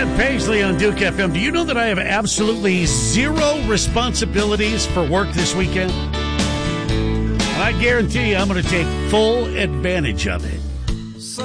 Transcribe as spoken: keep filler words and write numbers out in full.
Brad Paisley on Duke F M. Do you know that I have absolutely zero responsibilities for work this weekend? And I guarantee you I'm going to take full advantage of it.